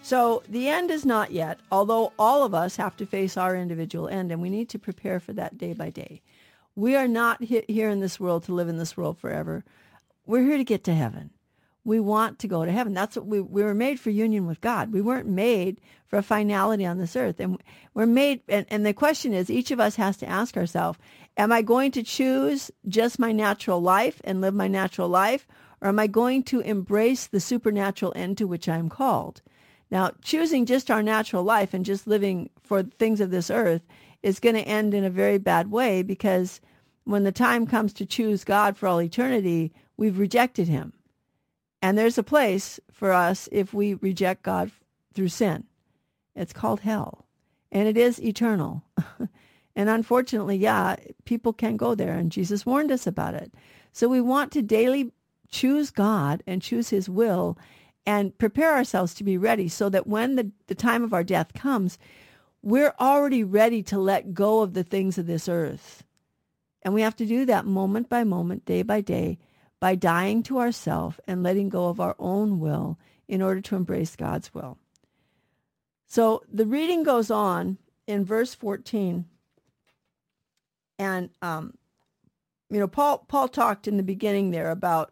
So the end is not yet, although all of us have to face our individual end, and we need to prepare for that day by day. We are not here in this world to live in this world forever. We're here to get to heaven. We want to go to heaven. That's what we were made for, union with God. We weren't made for a finality on this earth. And we're made, and the question is, each of us has to ask ourselves, am I going to choose just my natural life and live my natural life? Or am I going to embrace the supernatural end to which I am called? Now, choosing just our natural life and just living for things of this earth is going to end in a very bad way, because when the time comes to choose God for all eternity, we've rejected him. And there's a place for us if we reject God through sin. It's called hell. And it is eternal. And unfortunately, people can go there. And Jesus warned us about it. So we want to daily choose God and choose his will and prepare ourselves to be ready, so that when the time of our death comes, we're already ready to let go of the things of this earth. And we have to do that moment by moment, day by day, by dying to ourselves and letting go of our own will in order to embrace God's will. So the reading goes on in verse 14. And, Paul talked in the beginning there about,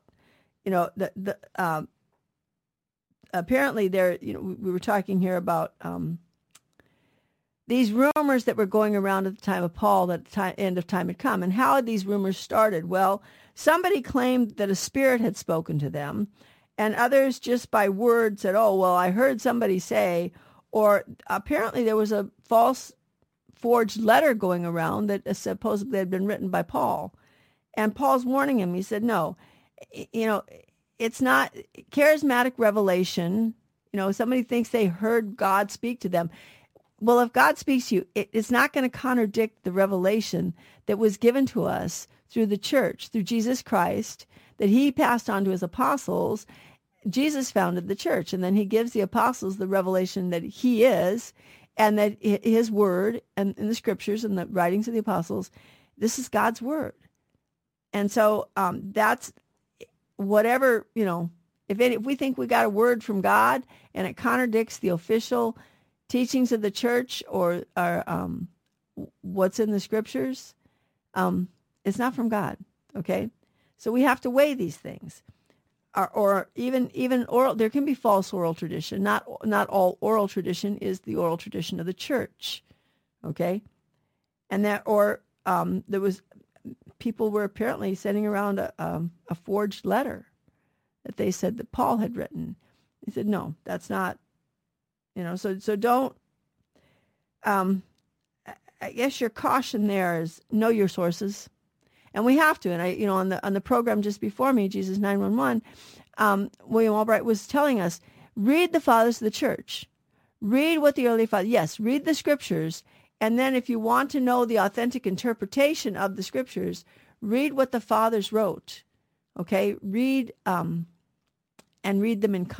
apparently there, we were talking here about these rumors that were going around at the time of Paul, that the end of time had come. And how had these rumors started? Well, somebody claimed that a spirit had spoken to them, and others just by word said, oh, well, I heard somebody say, or apparently there was a false forged letter going around that supposedly had been written by Paul. And Paul's warning him. He said, no, it's not charismatic revelation. Somebody thinks they heard God speak to them. Well, if God speaks to you, it's not going to contradict the revelation that was given to us through the church, through Jesus Christ, that he passed on to his apostles. Jesus founded the church, and then he gives the apostles the revelation that he is, and that his word and in the scriptures and the writings of the apostles, this is God's word. And so that's whatever, if we think we got a word from God and it contradicts the official teachings of the church or what's in the scriptures, it's not from God, okay? So we have to weigh these things. Or even oral, there can be false oral tradition. Not all oral tradition is the oral tradition of the church, okay? And there was, people were apparently sending around a forged letter that they said that Paul had written. He said, no, that's not, so don't, I guess your caution there is know your sources. And we have to. And on the program just before me, Jesus 911, William Albright was telling us, read the fathers of the church. Read what the early fathers, yes, read the scriptures. And then if you want to know the authentic interpretation of the scriptures, read what the fathers wrote. Okay? Read, and read them in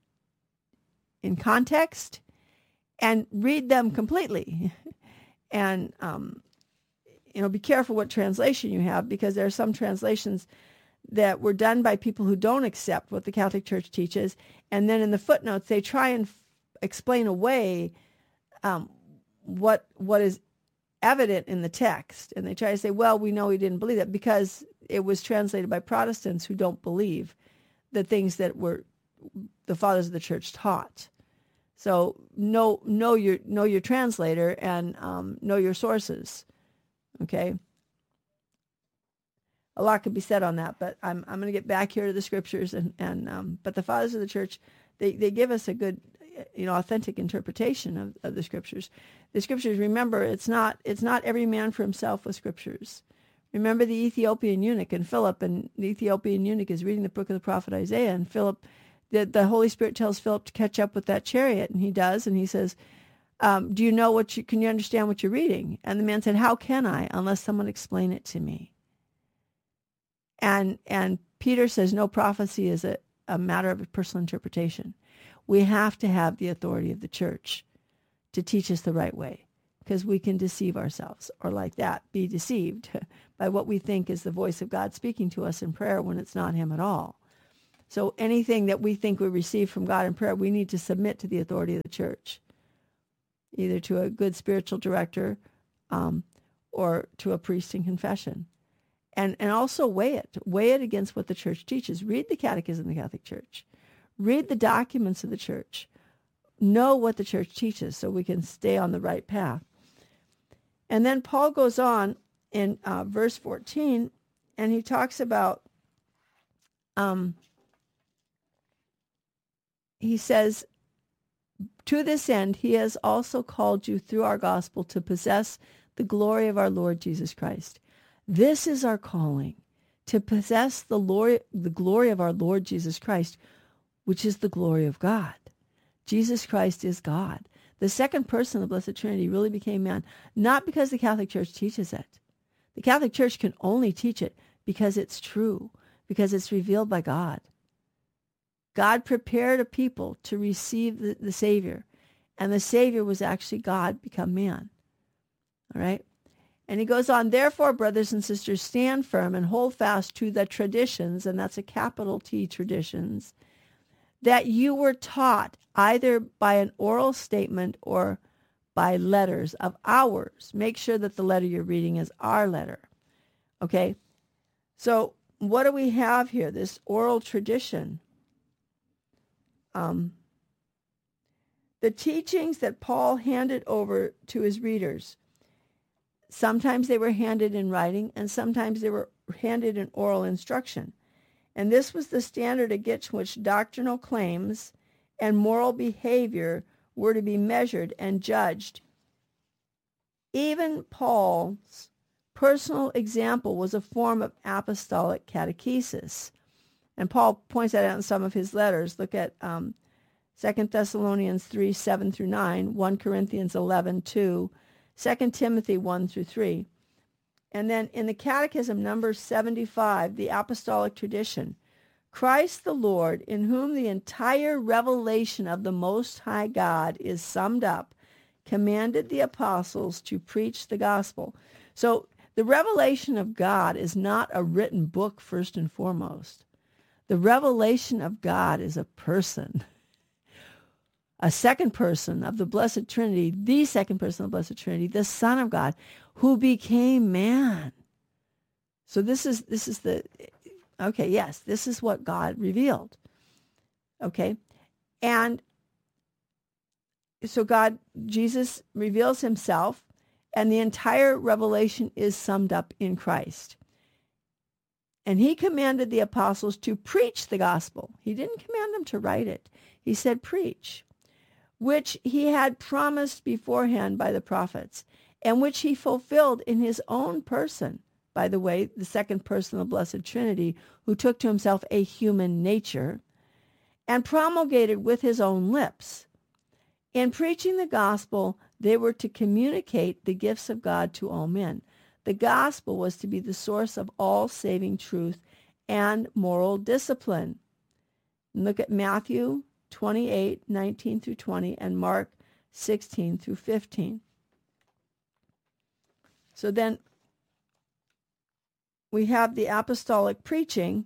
context, and read them completely. And, be careful what translation you have, because there are some translations that were done by people who don't accept what the Catholic Church teaches. And then in the footnotes, they try and explain away what is evident in the text. And they try to say, well, we know he didn't believe that because it was translated by Protestants who don't believe the things that were the fathers of the church taught. So know your translator and know your sources. Okay. A lot could be said on that, but I'm going to get back here to the scriptures but the fathers of the church, they give us a good, authentic interpretation of the scriptures. The scriptures, remember, it's not every man for himself with scriptures. Remember the Ethiopian eunuch and Philip, and the Ethiopian eunuch is reading the book of the prophet Isaiah, and Philip, the Holy Spirit tells Philip to catch up with that chariot, and he does, and he says, do you know can you understand what you're reading? And the man said, how can I, unless someone explain it to me? And Peter says, no, prophecy is a matter of personal interpretation. We have to have the authority of the church to teach us the right way, because we can deceive ourselves, or like that, be deceived by what we think is the voice of God speaking to us in prayer when it's not him at all. So anything that we think we receive from God in prayer, we need to submit to the authority of the church, either to a good spiritual director or to a priest in confession. And also weigh it against what the church teaches. Read the Catechism of the Catholic Church. Read the documents of the church. Know what the church teaches so we can stay on the right path. And then Paul goes on in verse 14, and he talks about, he says, to this end, he has also called you through our gospel to possess the glory of our Lord Jesus Christ. This is our calling, to possess the glory of our Lord Jesus Christ, which is the glory of God. Jesus Christ is God. The second person of the Blessed Trinity really became man, not because the Catholic Church teaches it. The Catholic Church can only teach it because it's true, because it's revealed by God. God prepared a people to receive the Savior, and the Savior was actually God become man. All right? And he goes on, therefore, brothers and sisters, stand firm and hold fast to the traditions, and that's a capital T, traditions, that you were taught either by an oral statement or by letters of ours. Make sure that the letter you're reading is our letter. Okay? So what do we have here? This oral tradition. The teachings that Paul handed over to his readers, sometimes they were handed in writing, and sometimes they were handed in oral instruction. And this was the standard against which doctrinal claims and moral behavior were to be measured and judged. Even Paul's personal example was a form of apostolic catechesis. And Paul points that out in some of his letters. Look at 2 Thessalonians 3, 7 through 9, 1 Corinthians 11, 2, 2 Timothy 1 through 3. And then in the Catechism, number 75, the Apostolic Tradition, Christ the Lord, in whom the entire revelation of the Most High God is summed up, commanded the apostles to preach the gospel. So the revelation of God is not a written book first and foremost. The revelation of God is a person, a second person of the Blessed Trinity, the second person of the Blessed Trinity, the Son of God, who became man. So this is the, okay, yes, this is what God revealed. Okay, and so Jesus reveals himself, and the entire revelation is summed up in Christ. And he commanded the apostles to preach the gospel. He didn't command them to write it. He said preach, which he had promised beforehand by the prophets, and which he fulfilled in his own person. By the way, the second person of the Blessed Trinity, who took to himself a human nature, and promulgated with his own lips. In preaching the gospel, they were to communicate the gifts of God to all men. The gospel was to be the source of all saving truth and moral discipline. Look at Matthew 28, 19 through 20, and Mark 16 through 15. So then we have the apostolic preaching.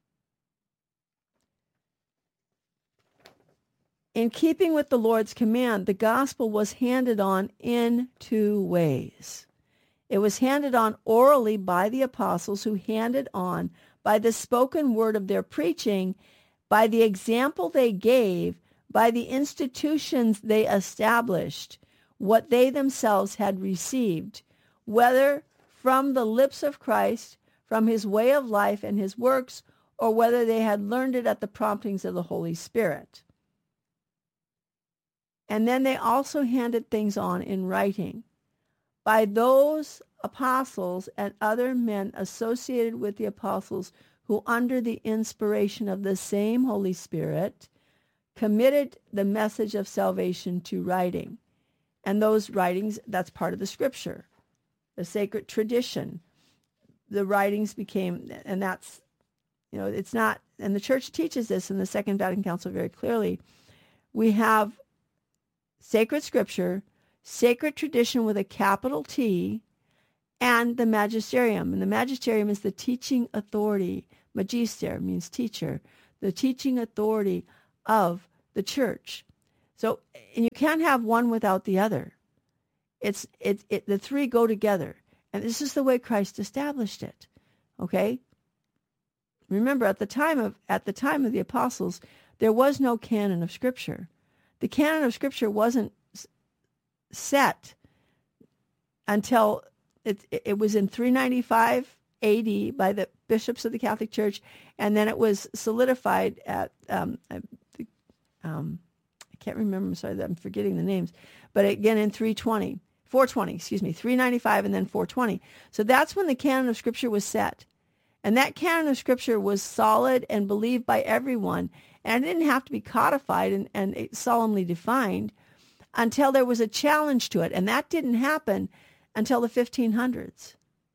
In keeping with the Lord's command, the gospel was handed on in two ways. It was handed on orally by the apostles, who handed on by the spoken word of their preaching, by the example they gave, by the institutions they established, what they themselves had received, whether from the lips of Christ, from his way of life and his works, or whether they had learned it at the promptings of the Holy Spirit. And then they also handed things on in writing by those apostles and other men associated with the apostles who, under the inspiration of the same Holy Spirit, committed the message of salvation to writing. And those writings, that's part of the scripture, the sacred tradition. The writings became, and that's, it's not, and the church teaches this in the Second Vatican Council very clearly. We have sacred scripture, sacred tradition with a capital T, and the magisterium. And the magisterium is the teaching authority. Magister means teacher. the teaching authority of the church. So, and you can't have one without the other. The three go together. And this is the way Christ established it. Okay? Remember, at the time of the apostles, there was no canon of Scripture. The canon of Scripture wasn't set until it was in 395 AD by the bishops of the Catholic Church, and then it was solidified at I can't remember. I'm sorry, I'm forgetting the names, but again in 395 and then 420. So that's when the canon of Scripture was set. And that canon of Scripture was solid and believed by everyone. And it didn't have to be codified and solemnly defined until there was a challenge to it. And that didn't happen until the 1500s.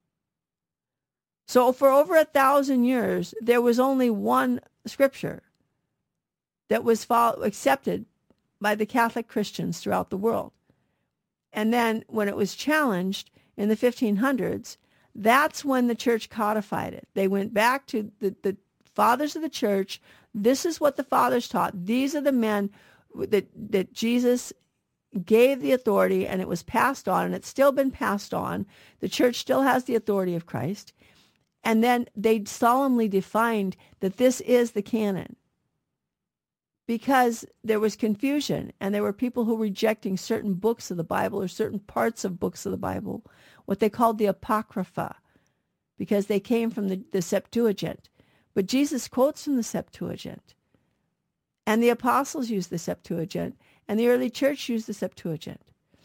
So for over 1,000 years, there was only one Scripture that was accepted by the Catholic Christians throughout the world. And then when it was challenged in the 1500s, that's when the church codified it. They went back to the fathers of the church. This is what the fathers taught. These are the men that Jesus gave the authority, and it was passed on, and it's still been passed on. The church still has the authority of Christ. And then they solemnly defined that this is the canon, because there was confusion, and there were people who were rejecting certain books of the Bible or certain parts of books of the Bible, what they called the Apocrypha, because they came from the Septuagint. But Jesus quotes from the Septuagint, and the apostles used the Septuagint, and the early church used the Septuagint.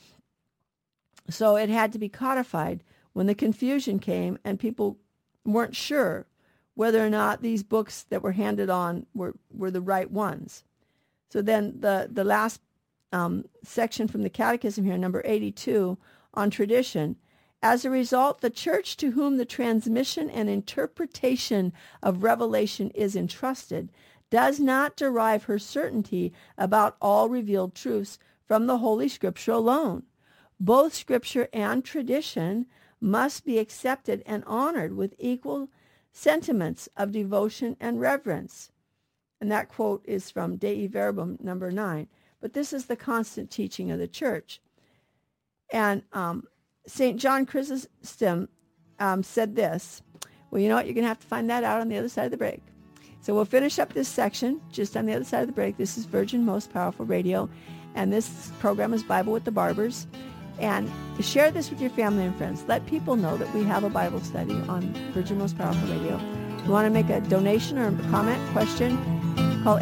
So it had to be codified when the confusion came and people weren't sure whether or not these books that were handed on were the right ones. So then the last section from the Catechism here, number 82, on tradition. As a result, the church to whom the transmission and interpretation of revelation is entrusted does not derive her certainty about all revealed truths from the Holy Scripture alone. Both Scripture and tradition must be accepted and honored with equal sentiments of devotion and reverence. And that quote is from Dei Verbum, number 9. But this is the constant teaching of the church. And St. John Chrysostom said this. Well, you know what? You're going to have to find that out on the other side of the break. So we'll finish up this section just on the other side of the break. This is Virgin Most Powerful Radio, and this program is Bible with the Barbers. And share this with your family and friends. Let people know that we have a Bible study on Virgin Most Powerful Radio. If you want to make a donation or a comment, question, call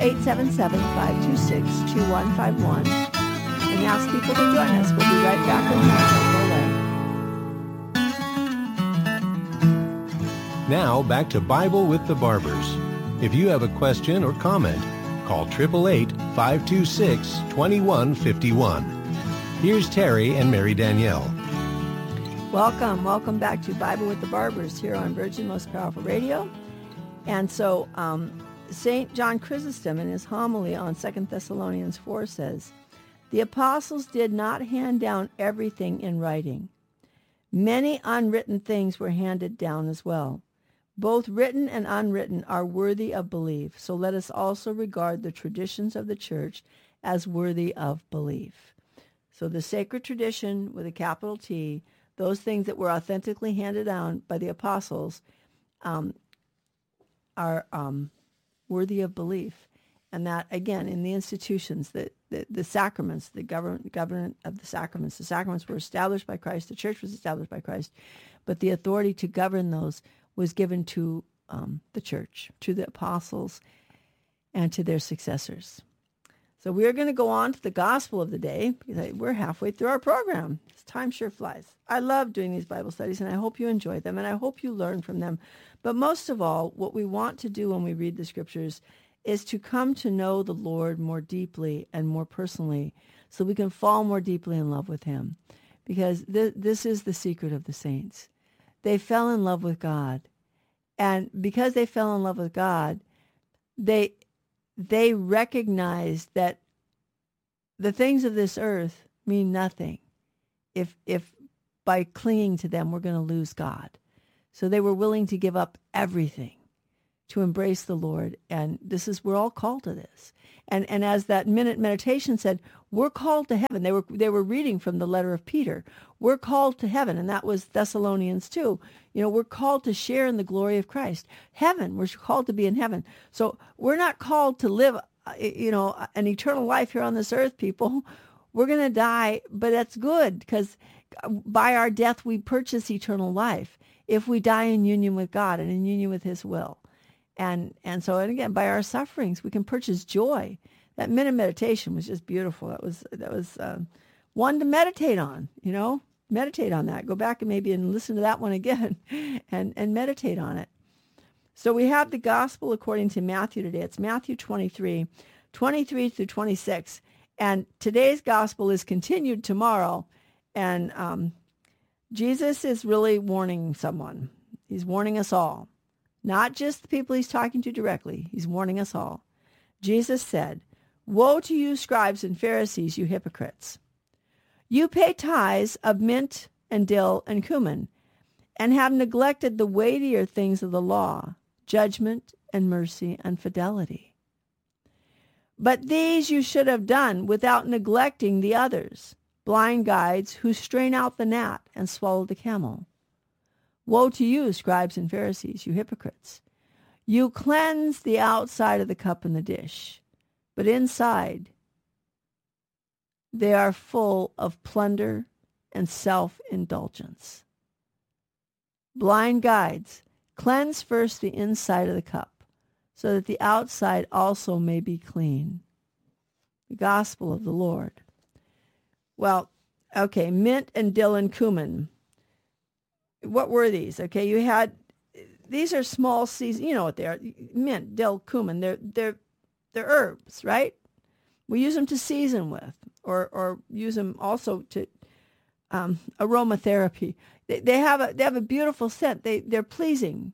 877-526-2151 and ask people to join us. We'll be right back with more. Now, back to Bible with the Barbers. If you have a question or comment, call 888-526-2151. Here's Terry and Mary Danielle. Welcome back to Bible with the Barbers here on Virgin Most Powerful Radio. And so St. John Chrysostom in his homily on 2 Thessalonians 4 says, the apostles did not hand down everything in writing. Many unwritten things were handed down as well. Both written and unwritten are worthy of belief, so let us also regard the traditions of the church as worthy of belief. So the sacred tradition with a capital T, those things that were authentically handed down by the apostles are worthy of belief. And that, again, in the institutions, the sacraments, the government of the sacraments were established by Christ, the church was established by Christ, but the authority to govern those was given to the church, to the apostles, and to their successors. So we are going to go on to the gospel of the day, because we're halfway through our program. Time sure flies. I love doing these Bible studies, and I hope you enjoy them, and I hope you learn from them. But most of all, what we want to do when we read the Scriptures is to come to know the Lord more deeply and more personally, so we can fall more deeply in love with him. Because this is the secret of the saints. They fell in love with God. And because they fell in love with God, they recognized that the things of this earth mean nothing if by clinging to them we're going to lose God. So they were willing to give up everything to embrace the Lord. And we're all called to this. And as that minute meditation said, we're called to heaven. They were reading from the letter of Peter. We're called to heaven, and that was Thessalonians 2. We're called to share in the glory of Christ. Heaven, we're called to be in heaven. So we're not called to live, an eternal life here on this earth, people. We're going to die, but that's good, because by our death we purchase eternal life if we die in union with God and in union with his will. And again, by our sufferings, we can purchase joy. That minute meditation was just beautiful. That was one to meditate on, meditate on that. Go back and listen to that one again and meditate on it. So we have the gospel according to Matthew today. It's Matthew 23 through 26. And today's gospel is continued tomorrow. And Jesus is really warning someone. He's warning us all. Not just the people he's talking to directly. He's warning us all. Jesus said, "Woe to you, scribes and Pharisees, you hypocrites! You pay tithes of mint and dill and cumin, and have neglected the weightier things of the law, judgment and mercy and fidelity. But these you should have done without neglecting the others, blind guides who strain out the gnat and swallow the camel. Woe to you, scribes and Pharisees, you hypocrites! You cleanse the outside of the cup and the dish, but inside they are full of plunder and self-indulgence. Blind guides, cleanse first the inside of the cup, so that the outside also may be clean." The gospel of the Lord. Well, okay, mint and dill and cumin. What were these? Okay, these are small seeds. You know what they are. Mint, dill, cumin. They're herbs, right? We use them to season with, or use them also to aromatherapy. They have a beautiful scent. They're pleasing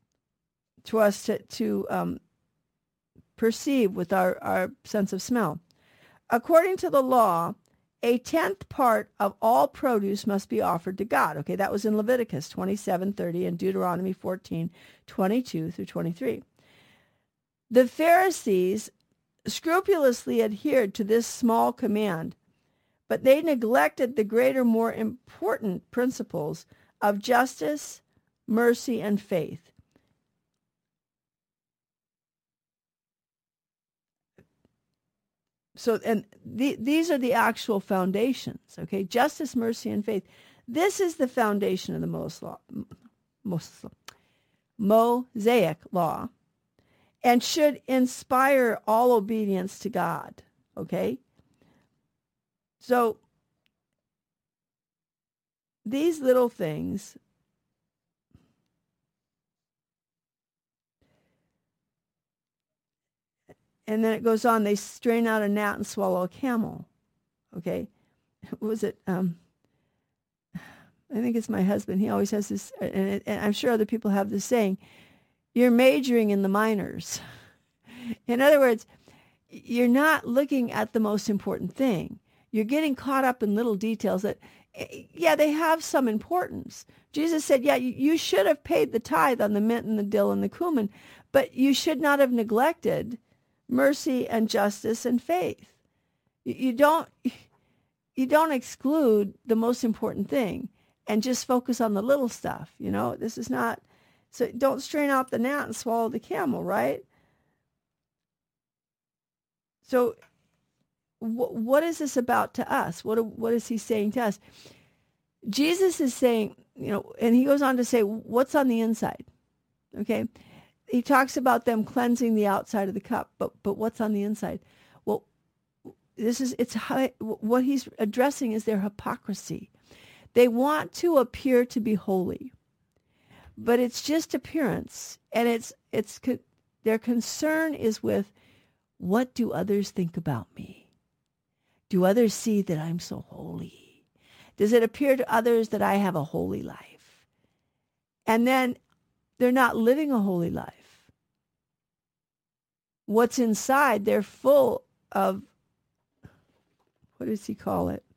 to us to perceive with our sense of smell. According to the law, a 10th part of all produce must be offered to God. Okay, that was in Leviticus 27:30 and Deuteronomy 14:22 through 23. The Pharisees scrupulously adhered to this small command, but they neglected the greater, more important principles of justice, mercy, and faith. So, and these are the actual foundations, okay? Justice, mercy, and faith. This is the foundation of the Mosaic law, and should inspire all obedience to God, okay? So, these little things and then it goes on, they strain out a gnat and swallow a camel. Okay? What was it? I think it's my husband. He always has this, and I'm sure other people have this saying, you're majoring in the minors. In other words, you're not looking at the most important thing. You're getting caught up in little details that, yeah, they have some importance. Jesus said, yeah, you should have paid the tithe on the mint and the dill and the cumin, but you should not have neglected mercy and justice and faith. You don't exclude the most important thing and just focus on the little stuff. This is not, so don't strain out the gnat and swallow the camel, right? So what is this about to us? What is he saying to us? Jesus is saying, and he goes on to say, what's on the inside? Okay. He talks about them cleansing the outside of the cup, but what's on the inside? Well, what he's addressing is their hypocrisy. They want to appear to be holy, but it's just appearance, and their concern is with, what do others think about me? Do others see that I'm so holy? Does it appear to others that I have a holy life? And then they're not living a holy life. What's inside, they're full of, what does he call it?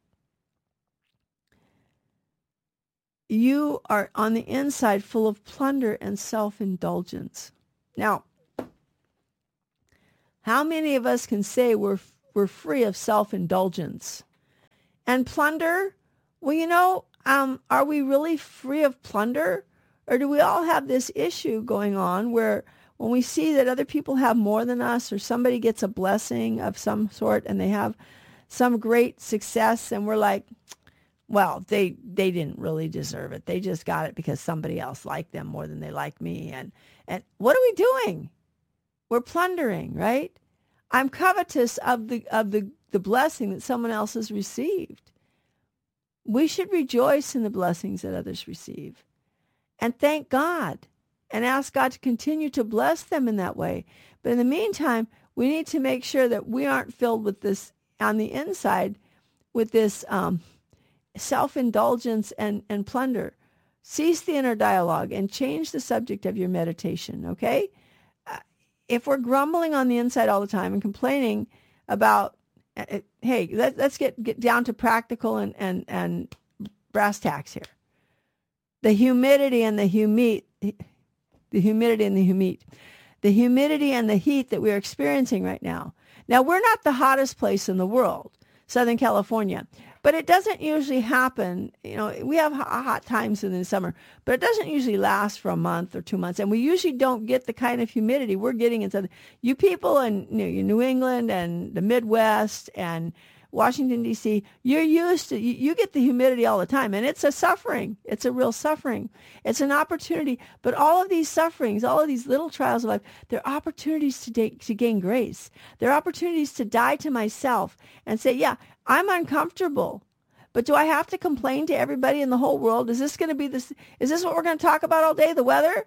You are on the inside full of plunder and self-indulgence. Now, How many of us can say we're free of self-indulgence? And plunder? Well, are we really free of plunder? Or do we all have this issue going on where when we see that other people have more than us, or somebody gets a blessing of some sort and they have some great success, and we're like, well, they didn't really deserve it. They just got it because somebody else liked them more than they like me. And what are we doing? We're plundering, right? I'm covetous of the blessing that someone else has received. We should rejoice in the blessings that others receive and thank God and ask God to continue to bless them in that way. But in the meantime, we need to make sure that we aren't filled with this on the inside, with this self-indulgence and plunder. Cease the inner dialogue and change the subject of your meditation, okay? If we're grumbling on the inside all the time and complaining about, hey, let's get down to practical and brass tacks here. The humidity and the heat that we're experiencing right now. Now, we're not the hottest place in the world, Southern California, but it doesn't usually happen. We have hot times in the summer, but it doesn't usually last for a month or 2 months. And we usually don't get the kind of humidity we're getting in Southern. You people in New England and the Midwest and Washington, D.C., you're used to, you get the humidity all the time, and it's a suffering. It's a real suffering. It's an opportunity. But all of these sufferings, all of these little trials of life, they're opportunities to gain grace. They're opportunities to die to myself and say, yeah, I'm uncomfortable, but do I have to complain to everybody in the whole world? Is this going to be this? Is this what we're going to talk about all day, the weather?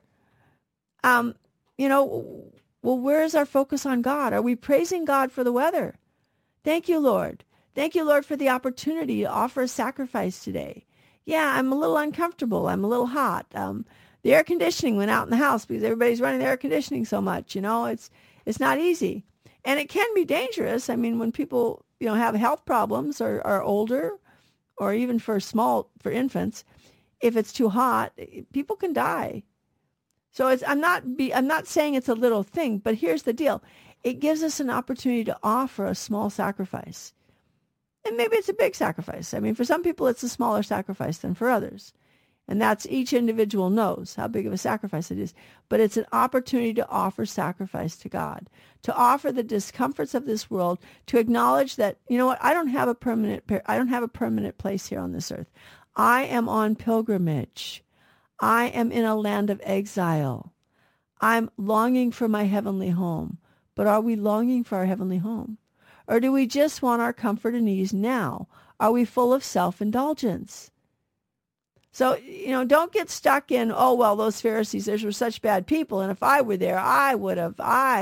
Well, where is our focus on God? Are we praising God for the weather? Thank you, Lord. Thank you, Lord, for the opportunity to offer a sacrifice today. Yeah, I'm a little uncomfortable. I'm a little hot. The air conditioning went out in the house because everybody's running the air conditioning so much. It's not easy. And it can be dangerous. I mean, when people, have health problems or are older, or even for infants, if it's too hot, people can die. So I'm not saying it's a little thing, but here's the deal. It gives us an opportunity to offer a small sacrifice. And maybe it's a big sacrifice. I mean, for some people, it's a smaller sacrifice than for others. And that's each individual knows how big of a sacrifice it is. But it's an opportunity to offer sacrifice to God, to offer the discomforts of this world, to acknowledge that, I don't have a permanent place here on this earth. I am on pilgrimage. I am in a land of exile. I'm longing for my heavenly home. But are we longing for our heavenly home? Or do we just want our comfort and ease now? Are we full of self-indulgence? So, don't get stuck in, those Pharisees, those were such bad people. And if I were there, I would have,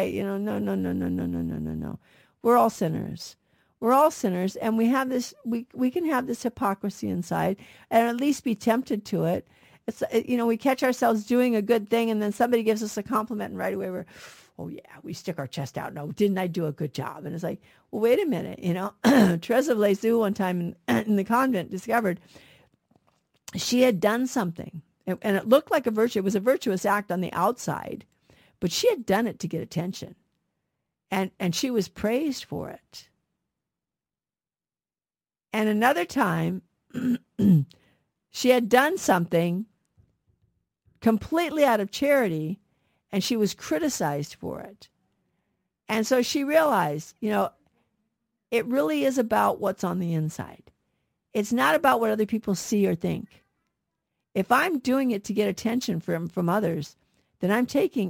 no. We're all sinners. We're all sinners. And we have this, we can have this hypocrisy inside and at least be tempted to it. It's, we catch ourselves doing a good thing and then somebody gives us a compliment and right away we're, oh yeah, we stick our chest out. No, didn't I do a good job? And it's like, well, wait a minute. Teresa of Lisieux one time in the convent discovered she had done something, and it looked like a virtue. It was a virtuous act on the outside, but she had done it to get attention, and she was praised for it. And another time, she had done something completely out of charity, and she was criticized for it. And so she realized, it really is about what's on the inside. It's not about what other people see or think. If I'm doing it to get attention from others, then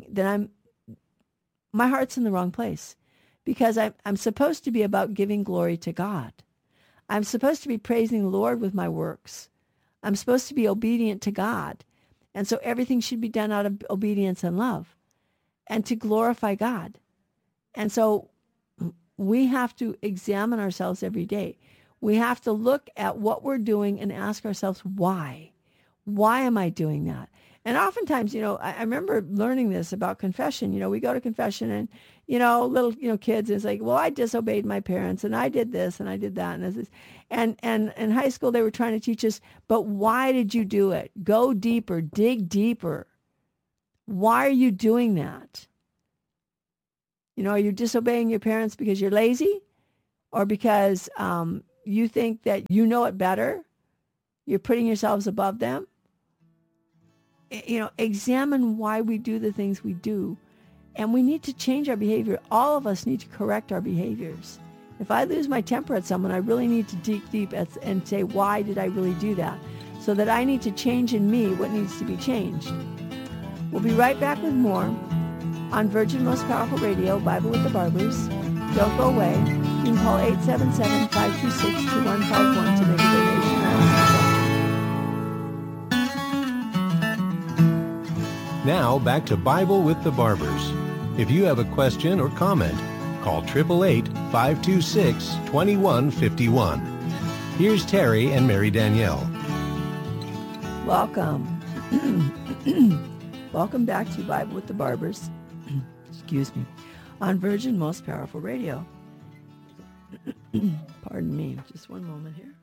my heart's in the wrong place, because I'm supposed to be about giving glory to God. I'm supposed to be praising the Lord with my works. I'm supposed to be obedient to God. And so everything should be done out of obedience and love and to glorify God. And so we have to examine ourselves every day. We have to look at what we're doing and ask ourselves, why? Why am I doing that? And oftentimes, I remember learning this about confession. We go to confession and, little, kids, it's like, well, I disobeyed my parents and I did this and I did that. And in high school, they were trying to teach us, but why did you do it? Go deeper, dig deeper. Why are you doing that? Are you disobeying your parents because you're lazy or because you think that you know it better? You're putting yourselves above them? Examine why we do the things we do. And we need to change our behavior. All of us need to correct our behaviors. If I lose my temper at someone, I really need to dig deep and say, why did I really do that? So that I need to change in me what needs to be changed. We'll be right back with more on Virgin Most Powerful Radio, Bible with the Barbers. Don't go away. You can call 877-526-2151 to make a donation. Now back to Bible with the Barbers. If you have a question or comment, call 888-526-2151. Here's Terry and Mary Danielle. Welcome. Welcome back to Bible with the Barbers. Excuse me. On Virgin Most Powerful Radio. Pardon me. Just one moment here.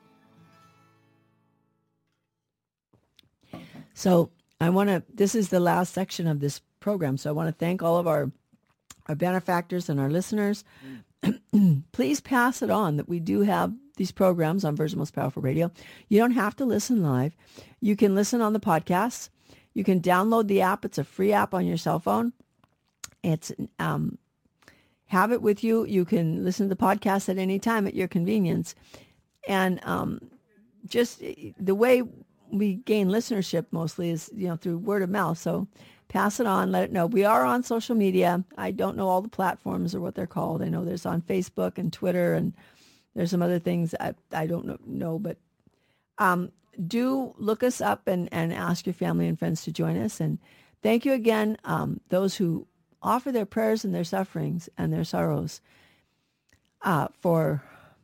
So this is the last section of this program. So I want to thank all of our benefactors and our listeners. Please pass it on that we do have these programs on Virgin Most Powerful Radio. You don't have to listen live. You can listen on the podcasts. You can download the app. It's a free app on your cell phone. It's have it with you. You can listen to the podcast at any time at your convenience. And just the way we gain listenership mostly is, through word of mouth. So pass it on, let it know. We are on social media. I don't know all the platforms or what they're called. I know there's on Facebook and Twitter, and there's some other things I don't know, but do look us up and ask your family and friends to join us. And thank you again, those who offer their prayers and their sufferings and their sorrows for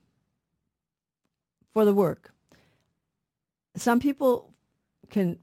the work. Some people can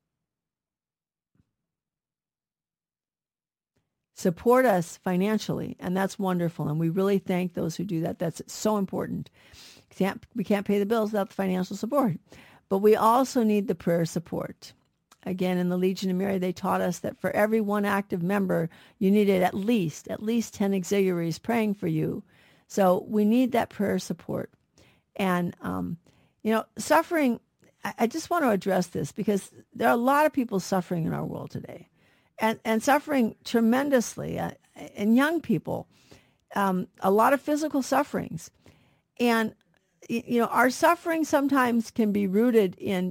support us financially, and that's wonderful. And we really thank those who do that. That's so important. We can't pay the bills without the financial support. But we also need the prayer support. Again, in the Legion of Mary, they taught us that for every one active member, you needed at least 10 auxiliaries praying for you. So we need that prayer support. And, suffering, I just want to address this because there are a lot of people suffering in our world today and suffering tremendously. And young people, a lot of physical sufferings. And, our suffering sometimes can be rooted in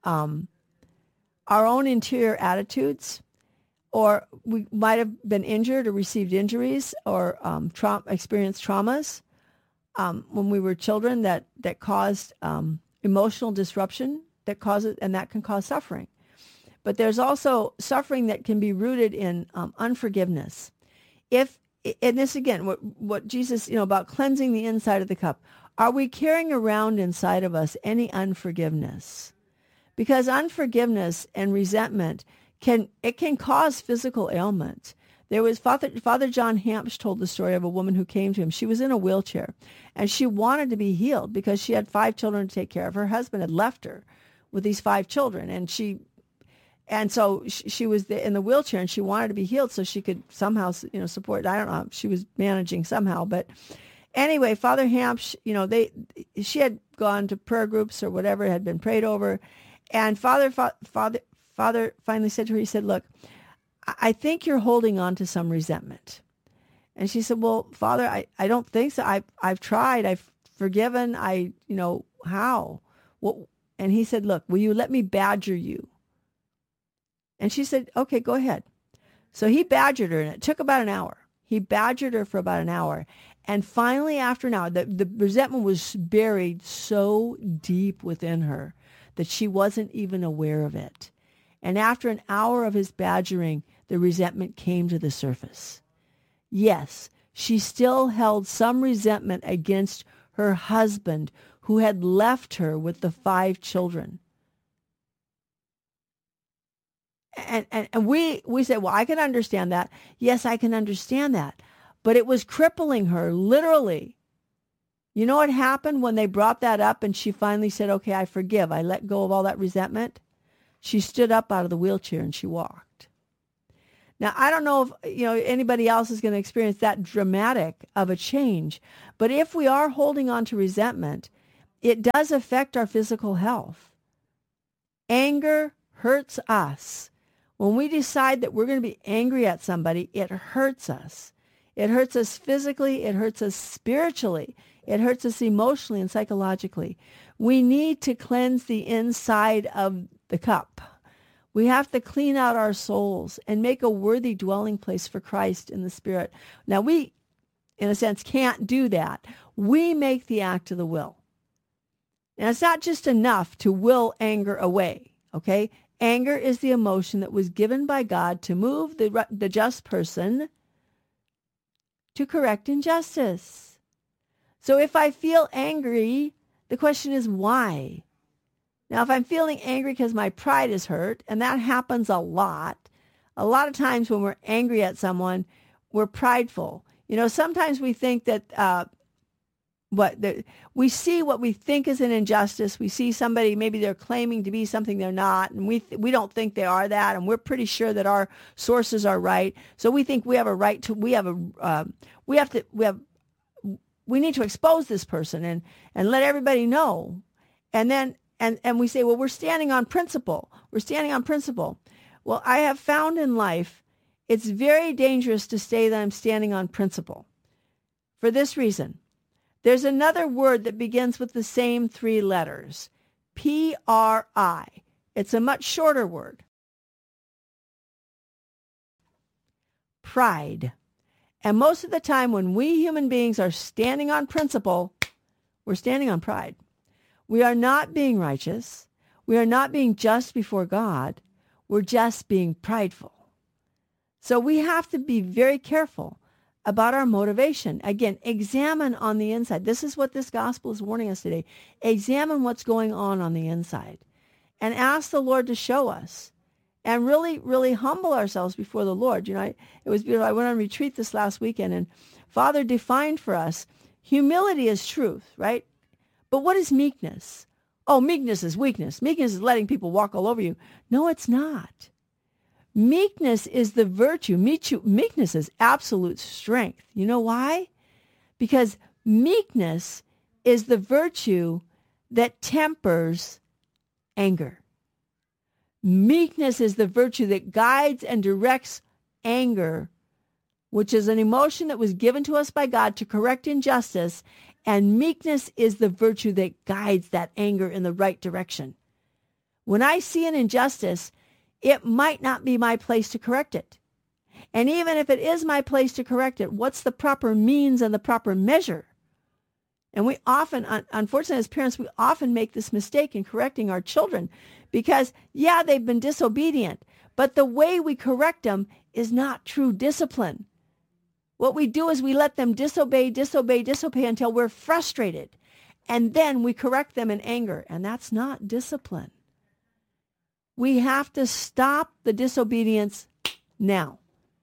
our own interior attitudes, or we might have been injured or received injuries or experienced traumas when we were children that caused emotional disruption and that can cause suffering. But there's also suffering that can be rooted in unforgiveness. And this again, what Jesus, about cleansing the inside of the cup. Are we carrying around inside of us any unforgiveness? Because unforgiveness and resentment can cause physical ailment. There was Father John Hampsh told the story of a woman who came to him. She was in a wheelchair, and she wanted to be healed because she had 5 children to take care of. Her husband had left her with these 5 children, and so she was in the wheelchair, and she wanted to be healed so she could somehow, support. I don't know. She was managing somehow, but anyway, Father Hampsh, she had gone to prayer groups or whatever, had been prayed over, and Father finally said to her, he said, "Look, I think you're holding on to some resentment." And she said, "Well, Father, I don't think so. I've tried. I've forgiven. How?" Well, and he said, "Look, will you let me badger you?" And she said, "Okay, go ahead." So he badgered her, and it took about an hour. He badgered her for about an hour. And finally, after an hour, the resentment was buried so deep within her that she wasn't even aware of it. And after an hour of his badgering, the resentment came to the surface. Yes, she still held some resentment against her husband who had left her with the 5 children. And we said, well, I can understand that. Yes, I can understand that. But it was crippling her, literally. You know what happened when they brought that up and she finally said, okay, I forgive. I let go of all that resentment. She stood up out of the wheelchair and she walked. Now, I don't know if anybody else is going to experience that dramatic of a change, but if we are holding on to resentment, it does affect our physical health. Anger hurts us. When we decide that we're going to be angry at somebody, it hurts us. It hurts us physically. It hurts us spiritually. It hurts us emotionally and psychologically. We need to cleanse the inside of the cup. We have to clean out our souls and make a worthy dwelling place for Christ in the Spirit. Now, we, in a sense, can't do that. We make the act of the will. And it's not just enough to will anger away, okay? Anger is the emotion that was given by God to move the just person to correct injustice. So if I feel angry, the question is why? Now, if I'm feeling angry because my pride is hurt, and that happens a lot of times when we're angry at someone, we're prideful. Sometimes we think that we see what we think is an injustice. We see somebody, maybe they're claiming to be something they're not, and we don't think they are that, and we're pretty sure that our sources are right. So we think we have a right to, we need to expose this person and let everybody know. And then, and we say, well, we're standing on principle. We're standing on principle. Well, I have found in life, it's very dangerous to say that I'm standing on principle. For this reason, there's another word that begins with the same three letters, P-R-I. It's a much shorter word. Pride. And most of the time when we human beings are standing on principle, we're standing on pride. We are not being righteous. We are not being just before God. We're just being prideful. So we have to be very careful about our motivation. Again, examine on the inside. This is what this gospel is warning us today. Examine what's going on the inside and ask the Lord to show us and really, really humble ourselves before the Lord. It was beautiful. I went on retreat this last weekend, and Father defined for us, humility is truth, right? But what is meekness? Oh, meekness is weakness. Meekness is letting people walk all over you. No, it's not. Meekness is the virtue. Meekness is absolute strength. You know why? Because meekness is the virtue that tempers anger. Meekness is the virtue that guides and directs anger, which is an emotion that was given to us by God to correct injustice. And meekness is the virtue that guides that anger in the right direction. When I see an injustice, it might not be my place to correct it. And even if it is my place to correct it, what's the proper means and the proper measure? And we often, unfortunately as parents, we often make this mistake in correcting our children because, yeah, they've been disobedient, but the way we correct them is not true discipline. What we do is we let them disobey until we're frustrated. And then we correct them in anger. And that's not discipline. We have to stop the disobedience now.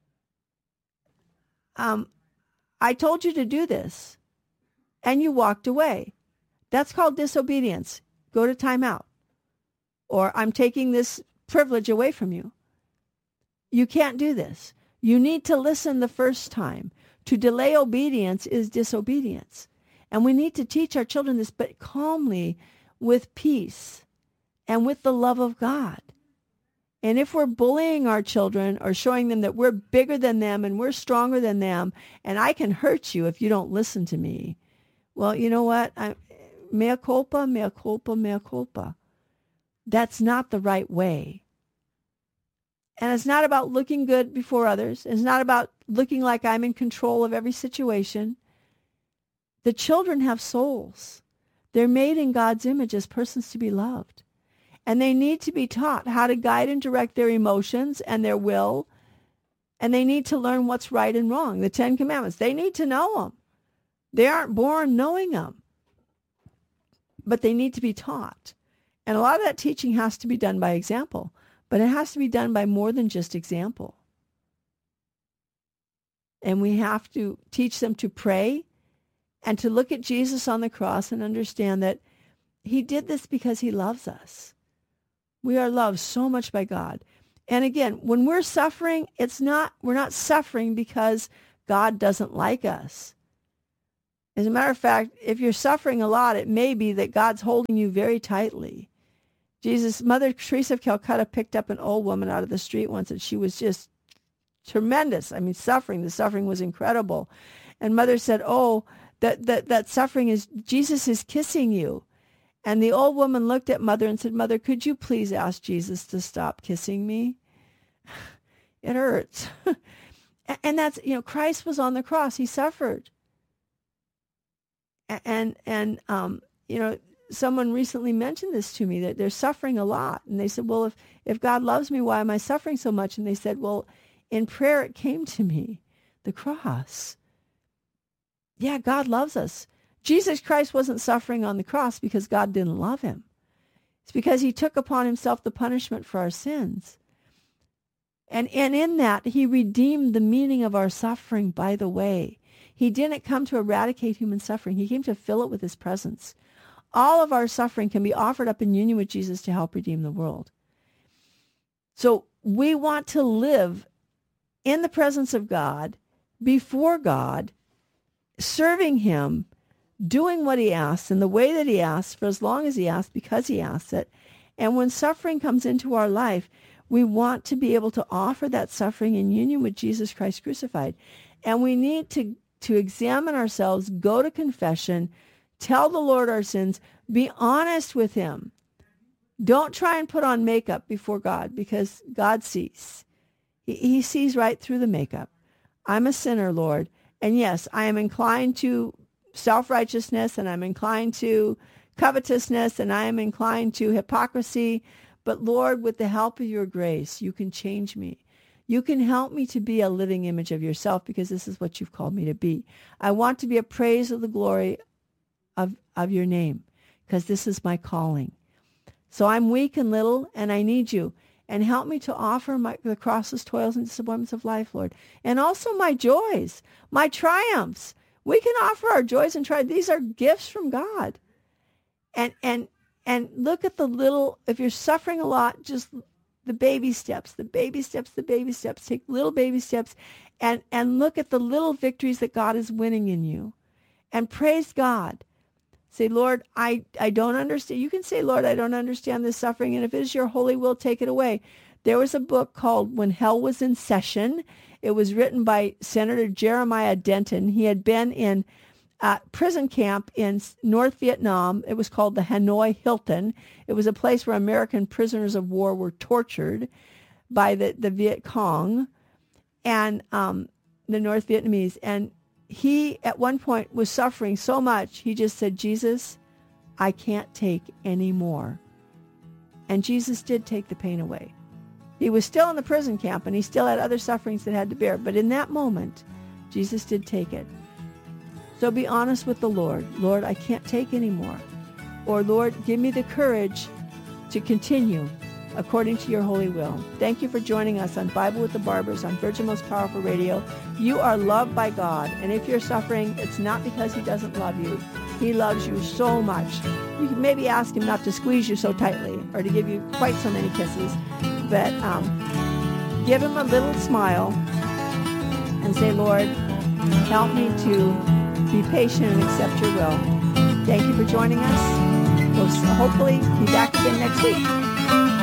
I told you to do this, and you walked away. That's called disobedience. Go to timeout. Or I'm taking this privilege away from you. You can't do this. You need to listen the first time. To delay obedience is disobedience. And we need to teach our children this, but calmly, with peace, and with the love of God. And if we're bullying our children or showing them that we're bigger than them and we're stronger than them, and I can hurt you if you don't listen to me, well, you know what? Mea culpa, mea culpa, mea culpa. That's not the right way. And it's not about looking good before others. It's not about looking like I'm in control of every situation. The children have souls. They're made in God's image as persons to be loved. And they need to be taught how to guide and direct their emotions and their will. And they need to learn what's right and wrong. The Ten Commandments, they need to know them. They aren't born knowing them. But they need to be taught. And a lot of that teaching has to be done by example. But it has to be done by more than just example. And we have to teach them to pray and to look at Jesus on the cross and understand that he did this because he loves us. We are loved so much by God. And again, when we're suffering, we're not suffering because God doesn't like us. As a matter of fact, if you're suffering a lot, it may be that God's holding you very tightly. Mother Teresa of Calcutta picked up an old woman out of the street once, and she was just tremendous. I mean, the suffering was incredible. And Mother said, oh, that suffering is, Jesus is kissing you. And the old woman looked at Mother and said, Mother, could you please ask Jesus to stop kissing me? It hurts. And that's, Christ was on the cross. He suffered. And someone recently mentioned this to me, that they're suffering a lot. And they said, well, if God loves me, why am I suffering so much? And they said, well, in prayer it came to me, the cross. Yeah, God loves us. Jesus Christ wasn't suffering on the cross because God didn't love him. It's because he took upon himself the punishment for our sins. And in that, he redeemed the meaning of our suffering by the way. He didn't come to eradicate human suffering. He came to fill it with his presence. All of our suffering can be offered up in union with Jesus to help redeem the world. So we want to live in the presence of God, before God, serving him, doing what he asks in the way that he asks, for as long as he asks, because he asks it. And when suffering comes into our life, we want to be able to offer that suffering in union with Jesus Christ crucified. And we need to examine ourselves, go to confession, tell the Lord our sins, be honest with him. Don't try and put on makeup before God, because God sees. He sees right through the makeup. I'm a sinner, Lord. And yes, I am inclined to self-righteousness, and I'm inclined to covetousness, and I am inclined to hypocrisy. But Lord, with the help of your grace, you can change me. You can help me to be a living image of yourself, because this is what you've called me to be. I want to be a praise of the glory of your name, because this is my calling. So I'm weak and little, and I need you. And help me to offer the crosses, toils, and disappointments of life, Lord. And also my joys, my triumphs. We can offer our joys and triumphs. These are gifts from God. And look at the little, if you're suffering a lot, just the baby steps, the baby steps, the baby steps. Take little baby steps and look at the little victories that God is winning in you. And praise God. Say, Lord, I don't understand. You can say, Lord, I don't understand this suffering. And if it is your holy will, take it away. There was a book called When Hell Was in Session. It was written by Senator Jeremiah Denton. He had been in prison camp in North Vietnam. It was called the Hanoi Hilton. It was a place where American prisoners of war were tortured by the Viet Cong and the North Vietnamese. And he, at one point, was suffering so much, he just said, Jesus, I can't take any more. And Jesus did take the pain away. He was still in the prison camp, and he still had other sufferings that had to bear. But in that moment, Jesus did take it. So be honest with the Lord. Lord, I can't take any more. Or, Lord, give me the courage to continue according to your holy will. Thank you for joining us on Bible with the Barbers on Virgin Most Powerful Radio. You are loved by God, and if you're suffering, it's not because he doesn't love you. He loves you so much. You can maybe ask him not to squeeze you so tightly or to give you quite so many kisses, but give him a little smile and say, Lord, help me to be patient and accept your will. Thank you for joining us. We'll hopefully be back again next week.